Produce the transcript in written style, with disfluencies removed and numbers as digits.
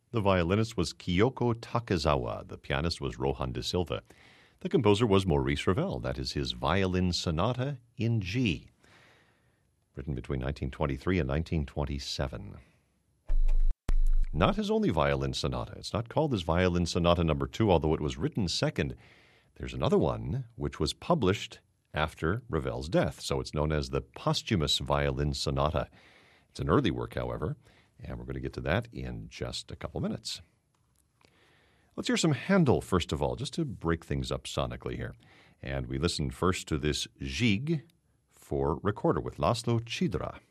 The violinist was Kyoko Takezawa. The pianist was Rohan de Silva. The composer was Maurice Ravel. That is his Violin Sonata in G, written between 1923 and 1927. Not his only violin sonata. It's not called his Violin Sonata No. 2, although it was written second. There's another one which was published after Ravel's death, so it's known as the Posthumous Violin Sonata. It's an early work, however, and we're going to get to that in just a couple minutes. Let's hear some Handel, first of all, just to break things up sonically here. And we listen first to this Gigue for recorder with Laszlo Csídra.